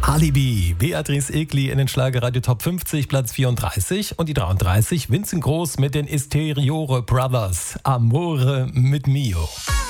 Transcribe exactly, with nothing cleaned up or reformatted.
Alibi, Beatrice Egli in den Schlagerradio Top fünfzig, Platz vierunddreißig und die dreiunddreißig, Vincent Groß mit den Esteriore Brothers, Amore mit Mio.